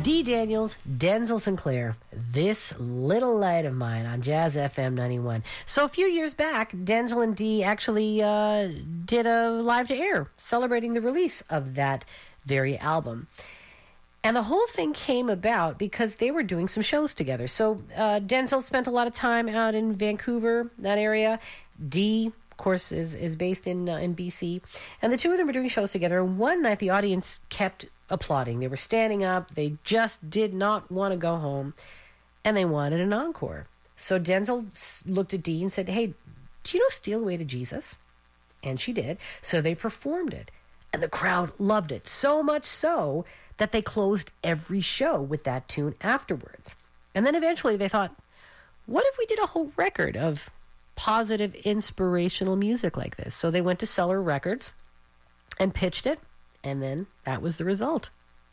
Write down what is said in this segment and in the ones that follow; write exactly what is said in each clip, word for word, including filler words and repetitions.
Dee Daniels, Denzel Sinclair, This Little Light of Mine on Jazz F M ninety-one. So a few years back, Denzel and Dee actually uh, did a live to air celebrating the release of that very album. And the whole thing came about because they were doing some shows together. So uh, Denzel spent a lot of time out in Vancouver, that area. Dee, of course, is, is based in uh, in B C. And the two of them were doing shows together. And one night the audience kept applauding. They were standing up. They just did not want to go home. And they wanted an encore. So Denzel looked at Dee and said, hey, do you know Steal Away to Jesus? And she did. So they performed it. And the crowd loved it. So much so that they closed every show with that tune afterwards. And then eventually they thought, what if we did a whole record of positive, inspirational music like this? So they went to Cellar Records and pitched it, and then that was the result.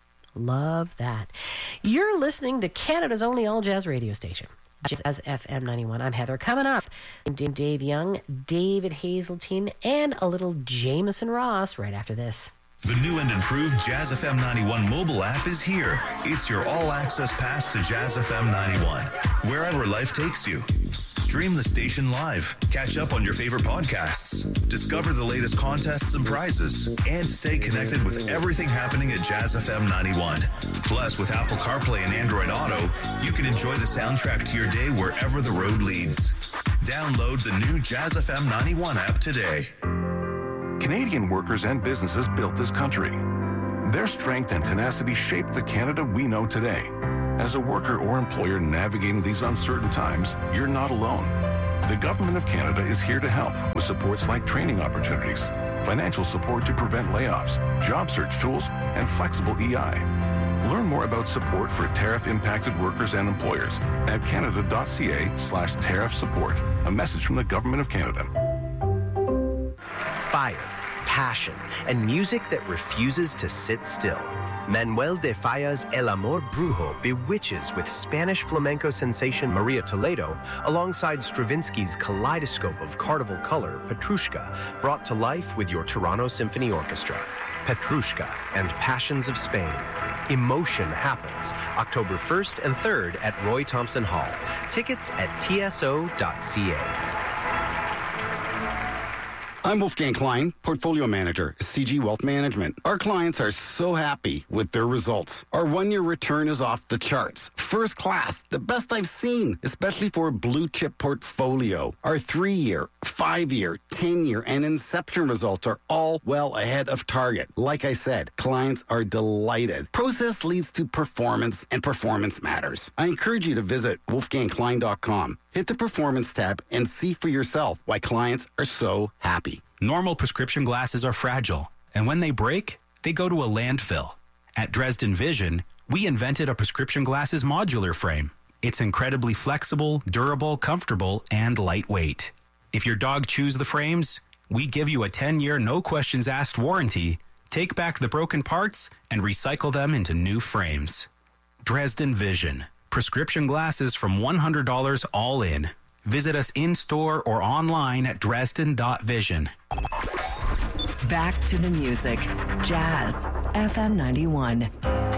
Love that. You're listening to Canada's only all-jazz radio station, Jazz F M ninety-one. I'm Heather. Coming up, Dave Young, David Hazeltine, and a little Jameson Ross right after this. The new and improved Jazz F M ninety-one mobile app is here. It's your all-access pass to Jazz F M ninety-one, wherever life takes you. Stream the station live, catch up on your favorite podcasts, discover the latest contests and prizes, and stay connected with everything happening at Jazz F M ninety-one. Plus, with Apple CarPlay and Android Auto, you can enjoy the soundtrack to your day wherever the road leads. Download the new Jazz F M ninety-one app today. Canadian workers and businesses built this country. Their strength and tenacity shaped the Canada we know today. As a worker or employer navigating these uncertain times, you're not alone. The Government of Canada is here to help with supports like training opportunities, financial support to prevent layoffs, job search tools, and flexible E I. Learn more about support for tariff-impacted workers and employers at canada.ca slash tariff support. A message from the Government of Canada. Fire, passion, and music that refuses to sit still. Manuel de Falla's El Amor Brujo bewitches with Spanish flamenco sensation Maria Toledo alongside Stravinsky's kaleidoscope of carnival color, Petrushka, brought to life with your Toronto Symphony Orchestra. Petrushka and Passions of Spain. Emotion happens October first and third at Roy Thompson Hall. Tickets at T S O dot C A. I'm Wolfgang Klein, Portfolio Manager, C G Wealth Management. Our clients are so happy with their results. Our one-year return is off the charts. First class, the best I've seen, especially for a blue-chip portfolio. Our three-year, five-year, ten-year, and Inception results are all well ahead of target. Like I said, clients are delighted. Process leads to performance, and performance matters. I encourage you to visit wolfgang klein dot com. Hit the Performance tab and see for yourself why clients are so happy. Normal prescription glasses are fragile, and when they break, they go to a landfill. At Dresden Vision, we invented a prescription glasses modular frame. It's incredibly flexible, durable, comfortable, and lightweight. If your dog chews the frames, we give you a ten-year no-questions-asked warranty. Take back the broken parts and recycle them into new frames. Dresden Vision. Prescription glasses from one hundred dollars all in. Visit us in-store or online at dresden dot vision. Back to the music. Jazz F M ninety-one.